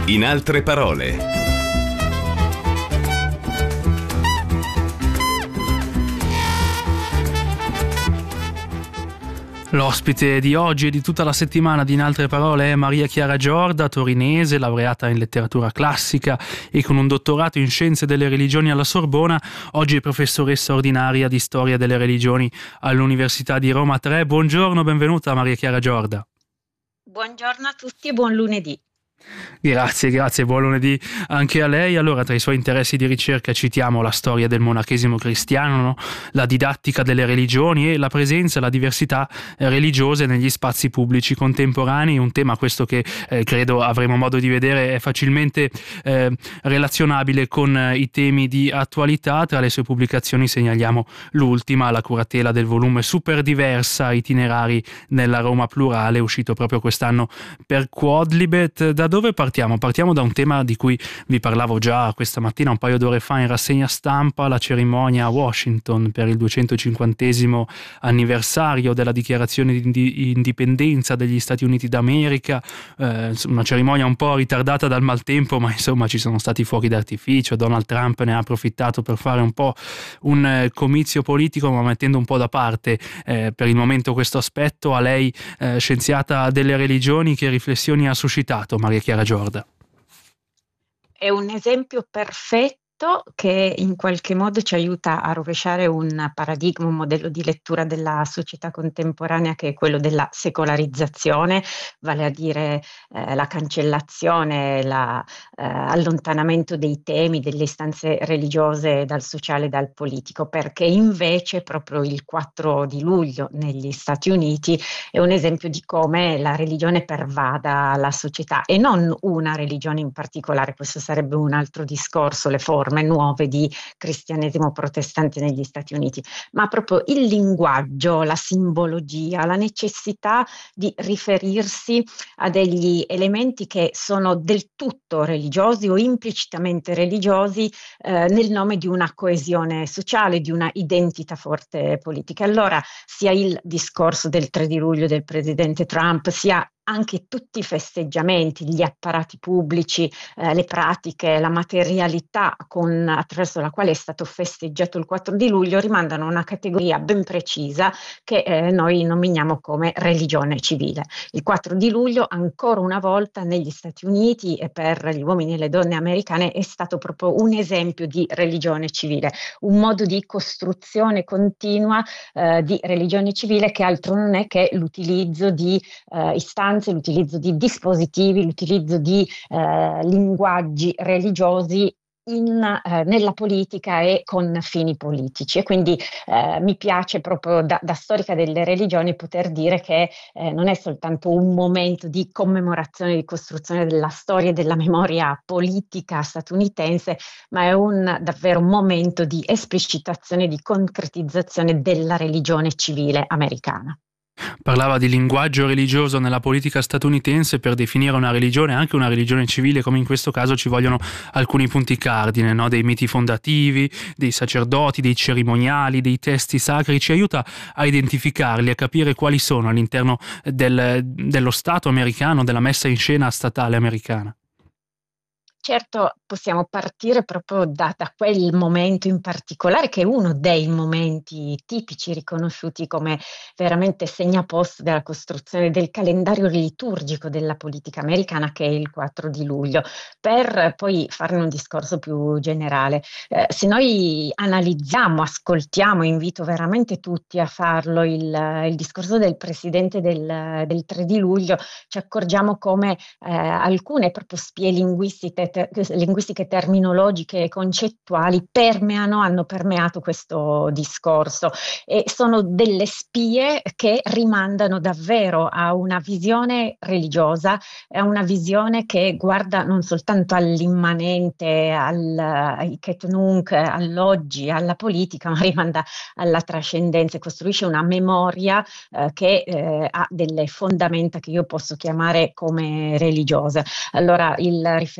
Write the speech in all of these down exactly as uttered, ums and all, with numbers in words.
In altre parole. L'ospite di oggi e di tutta la settimana di In altre parole è Maria Chiara Giorda, torinese, laureata in letteratura classica e con un dottorato in scienze delle religioni alla Sorbona. Oggi è professoressa ordinaria di storia delle religioni all'Università di Roma tre. Buongiorno, benvenuta Maria Chiara Giorda. Buongiorno a tutti e buon lunedì. Grazie, grazie, buon lunedì anche a lei. Allora, tra i suoi interessi di ricerca citiamo la storia del monachesimo cristiano, no? La didattica delle religioni e la presenza e la diversità religiose negli spazi pubblici contemporanei, un tema questo che eh, credo avremo modo di vedere è facilmente eh, relazionabile con eh, i temi di attualità. Tra le sue pubblicazioni segnaliamo l'ultima, La curatela del volume Super Diversa, itinerari nella Roma plurale, uscito proprio quest'anno per Quodlibet. Da dove partiamo? Partiamo da un tema di cui vi parlavo già questa mattina, un paio d'ore fa in rassegna stampa, la cerimonia a Washington per il duecentocinquantesimo anniversario della dichiarazione di indipendenza degli Stati Uniti d'America, eh, una cerimonia un po' ritardata dal maltempo, ma insomma ci sono stati fuochi d'artificio. Donald Trump ne ha approfittato per fare un po' un eh, comizio politico, ma mettendo un po' da parte eh, per il momento questo aspetto. A lei, eh, scienziata delle religioni, che riflessioni ha suscitato Maria Chiara Giorda? È un esempio perfetto che in qualche modo ci aiuta a rovesciare un paradigma, un modello di lettura della società contemporanea che è quello della secolarizzazione, vale a dire eh, la cancellazione, l'allontanamento eh, dei temi, delle istanze religiose dal sociale e dal politico, perché invece proprio il quattro di luglio negli Stati Uniti è un esempio di come la religione pervada la società e non una religione in particolare. Questo sarebbe un altro discorso, le forme nuove di cristianesimo protestante negli Stati Uniti, ma proprio il linguaggio, la simbologia, la necessità di riferirsi a degli elementi che sono del tutto religiosi o implicitamente religiosi eh, nel nome di una coesione sociale, di una identità forte politica. Allora sia il discorso del tre di luglio del presidente Trump, sia anche tutti i festeggiamenti, gli apparati pubblici, eh, le pratiche, la materialità con, attraverso la quale è stato festeggiato il quattro di luglio rimandano a una categoria ben precisa che eh, noi nominiamo come religione civile. Il quattro di luglio, ancora una volta negli Stati Uniti e per gli uomini e le donne americane, è stato proprio un esempio di religione civile, un modo di costruzione continua eh, di religione civile che altro non è che l'utilizzo di eh, istanze, l'utilizzo di dispositivi, l'utilizzo di eh, linguaggi religiosi in, eh, nella politica e con fini politici. E quindi eh, mi piace proprio da, da storica delle religioni poter dire che eh, non è soltanto un momento di commemorazione, di costruzione della storia e della memoria politica statunitense, ma è un davvero un momento di esplicitazione, di concretizzazione della religione civile americana. Parlava di linguaggio religioso nella politica statunitense. Per definire una religione, anche una religione civile come in questo caso, ci vogliono alcuni punti cardine, no? Dei miti fondativi, dei sacerdoti, dei cerimoniali, dei testi sacri. Ci aiuta a identificarli, a capire quali sono all'interno del, dello Stato americano, della messa in scena statale americana. Certo, possiamo partire proprio da, da quel momento in particolare, che è uno dei momenti tipici riconosciuti come veramente segnaposto della costruzione del calendario liturgico della politica americana, che è il quattro di luglio, per poi farne un discorso più generale. Eh, se noi analizziamo, ascoltiamo, invito veramente tutti a farlo, il, il discorso del presidente del, del tre di luglio, ci accorgiamo come eh, alcune proprio spie linguistiche linguistiche terminologiche e concettuali permeano, hanno permeato questo discorso e sono delle spie che rimandano davvero a una visione religiosa, a una visione che guarda non soltanto all'immanente, al, ai Ket Nunc, all'oggi, alla politica, ma rimanda alla trascendenza e costruisce una memoria eh, che eh, ha delle fondamenta che io posso chiamare come religiose. Allora il riferimento alla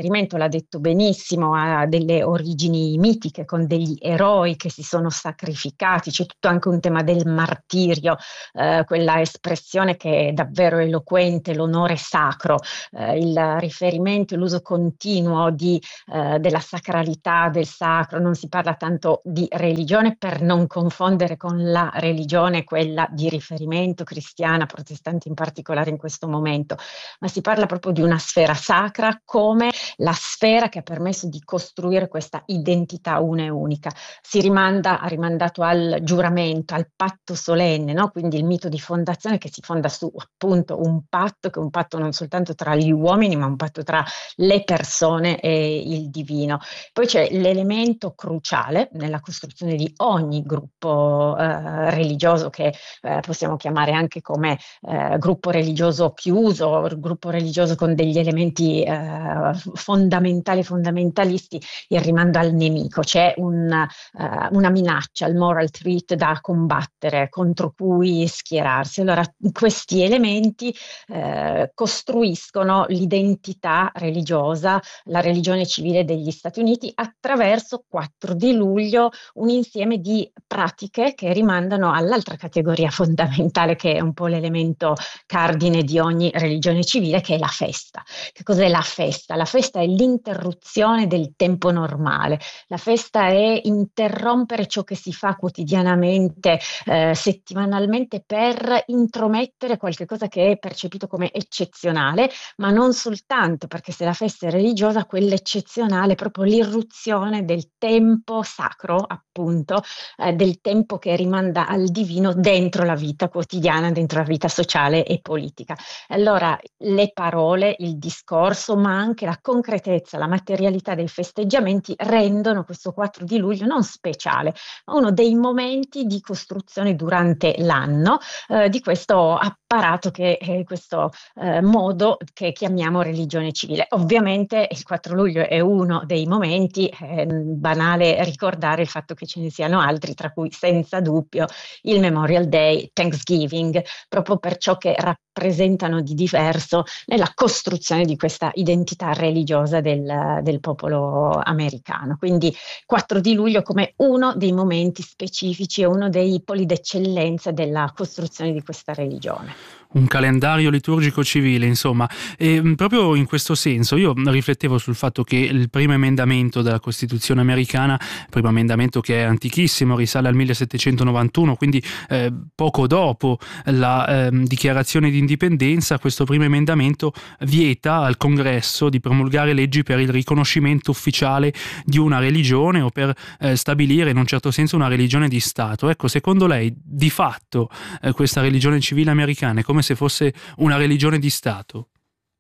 l'ha detto benissimo, ha delle origini mitiche con degli eroi che si sono sacrificati, c'è tutto anche un tema del martirio, eh, quella espressione che è davvero eloquente, l'onore sacro, eh, il riferimento, l'uso continuo di, eh, della sacralità, del sacro, non si parla tanto di religione per non confondere con la religione, quella di riferimento cristiana, protestante in particolare in questo momento, ma si parla proprio di una sfera sacra come la sfera che ha permesso di costruire questa identità una e unica. Si rimanda, ha rimandato al giuramento, al patto solenne, no? Quindi il mito di fondazione che si fonda su appunto un patto, che è un patto non soltanto tra gli uomini, ma un patto tra le persone e il divino. Poi c'è l'elemento cruciale nella costruzione di ogni gruppo eh, religioso che eh, possiamo chiamare anche come eh, gruppo religioso chiuso, gruppo religioso con degli elementi eh, fondamentali, fondamentalisti, il rimando al nemico. C'è un, eh, una minaccia, il moral threat da combattere, contro cui schierarsi. Allora, questi elementi eh, costruiscono l'identità religiosa, la religione civile degli Stati Uniti attraverso quattro di luglio, un insieme di pratiche che rimandano all'altra categoria fondamentale che è un po' l'elemento cardine di ogni religione civile, che è la festa. Che cos'è la festa? La festa è l'interruzione del tempo normale. La festa è interrompere ciò che si fa quotidianamente, eh, settimanalmente, per intromettere qualche cosa che è percepito come eccezionale, ma non soltanto, perché se la festa è religiosa, quell'eccezionale è proprio l'irruzione del tempo sacro, appunto, eh, del tempo che rimanda al divino dentro la vita quotidiana, dentro la vita sociale e politica. Allora, le parole, il discorso, ma anche la concretezza, la materialità dei festeggiamenti rendono questo quattro di luglio non speciale, ma uno dei momenti di costruzione durante l'anno eh, di questo apparato che è questo eh, modo che chiamiamo religione civile. Ovviamente il quattro luglio è uno dei momenti, è banale ricordare il fatto che ce ne siano altri, tra cui senza dubbio il Memorial Day, Thanksgiving, proprio per ciò che rappresentano di diverso nella costruzione di questa identità religiosa del, del popolo americano. Quindi quattro di luglio come uno dei momenti specifici e uno dei poli d'eccellenza della costruzione di questa religione. Un calendario liturgico civile, insomma. E mh, proprio in questo senso io riflettevo sul fatto che il primo emendamento della Costituzione americana, primo emendamento che è antichissimo, risale al millesettecentonovantuno, quindi eh, poco dopo la eh, dichiarazione di indipendenza, questo primo emendamento vieta al Congresso di promulgare leggi per il riconoscimento ufficiale di una religione o per eh, stabilire in un certo senso una religione di Stato. Ecco, secondo lei di fatto eh, questa religione civile americana è come se fosse una religione di Stato?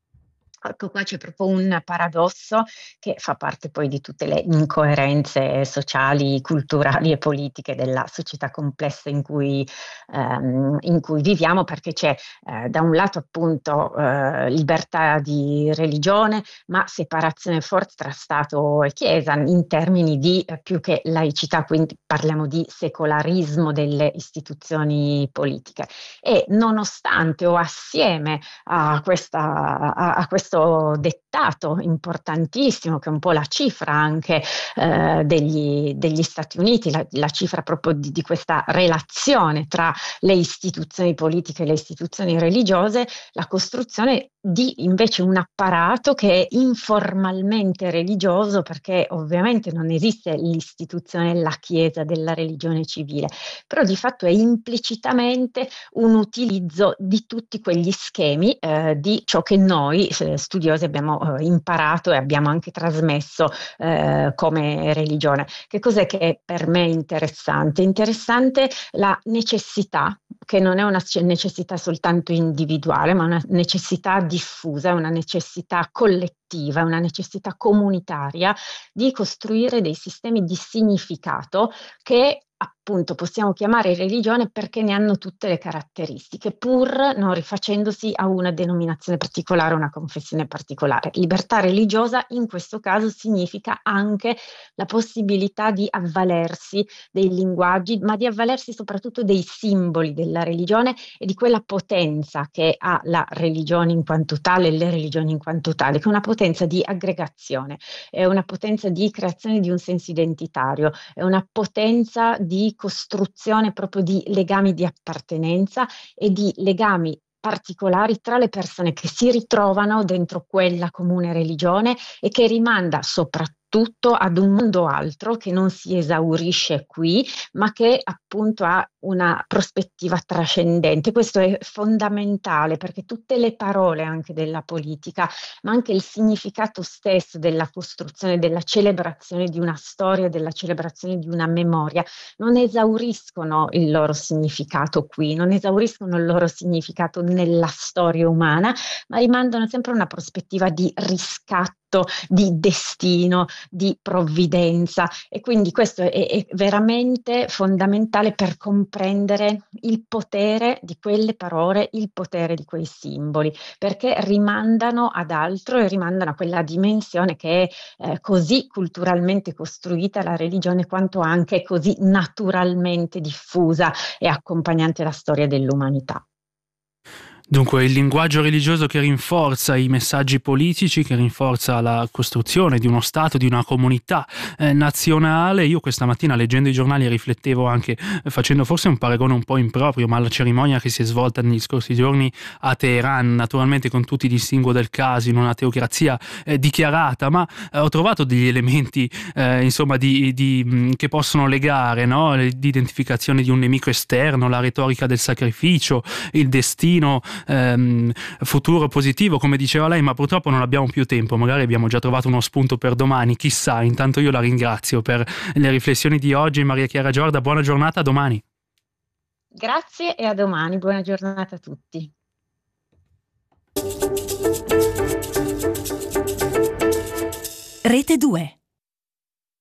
Ecco, qua c'è proprio un paradosso che fa parte poi di tutte le incoerenze sociali, culturali e politiche della società complessa in cui, ehm, in cui viviamo, perché c'è eh, da un lato appunto eh, libertà di religione, ma separazione forte tra Stato e Chiesa in termini di eh, più che laicità, quindi parliamo di secolarismo delle istituzioni politiche. E nonostante o assieme a questa a, a questo dettato importantissimo, che è un po' la cifra anche eh, degli, degli Stati Uniti, la, la cifra proprio di, di questa relazione tra le istituzioni politiche e le istituzioni religiose, la costruzione di invece un apparato che è informalmente religioso, perché ovviamente non esiste l'istituzione, la Chiesa della religione civile, però di fatto è implicitamente un utilizzo di tutti quegli schemi eh, di ciò che noi eh, studiosi abbiamo eh, imparato e abbiamo anche trasmesso eh, come religione. Che cos'è che è per me interessante? Interessante la necessità, che non è una necessità soltanto individuale, ma una necessità diffusa, una necessità collettiva, una necessità comunitaria di costruire dei sistemi di significato che appunto possiamo chiamare religione perché ne hanno tutte le caratteristiche, pur non rifacendosi a una denominazione particolare, una confessione particolare. Libertà religiosa in questo caso significa anche la possibilità di avvalersi dei linguaggi, ma di avvalersi soprattutto dei simboli della religione e di quella potenza che ha la religione in quanto tale, le religioni in quanto tale, che è una potenza di aggregazione, è una potenza di creazione di un senso identitario, è una potenza di costruzione proprio di legami di appartenenza e di legami particolari tra le persone che si ritrovano dentro quella comune religione e che rimanda soprattutto ad un mondo altro che non si esaurisce qui, ma che appunto ha una prospettiva trascendente. Questo è fondamentale perché tutte le parole anche della politica, ma anche il significato stesso della costruzione, della celebrazione di una storia, della celebrazione di una memoria, non esauriscono il loro significato qui, non esauriscono il loro significato nella storia umana, ma rimandano sempre a una prospettiva di riscatto, di destino, di provvidenza, e quindi questo è, è veramente fondamentale per comprendere il potere di quelle parole, il potere di quei simboli, perché rimandano ad altro e rimandano a quella dimensione che è eh, così culturalmente costruita la religione, quanto anche così naturalmente diffusa e accompagnante la storia dell'umanità. Dunque, il linguaggio religioso che rinforza i messaggi politici, che rinforza la costruzione di uno Stato, di una comunità eh, nazionale. Io questa mattina leggendo i giornali riflettevo anche, eh, facendo forse un paragone un po' improprio, ma la cerimonia che si è svolta negli scorsi giorni a Teheran, naturalmente con tutti i distinguo del caso, in una teocrazia eh, dichiarata, ma eh, ho trovato degli elementi eh, insomma di, di, mh, che possono legare, no? L'identificazione di un nemico esterno, la retorica del sacrificio, il destino Ehm, futuro positivo, come diceva lei, ma purtroppo non abbiamo più tempo. Magari abbiamo già trovato uno spunto per domani, chissà. Intanto io la ringrazio per le riflessioni di oggi. Maria Chiara Giorda, buona giornata, a domani. Grazie e a domani, buona giornata a tutti. Rete due.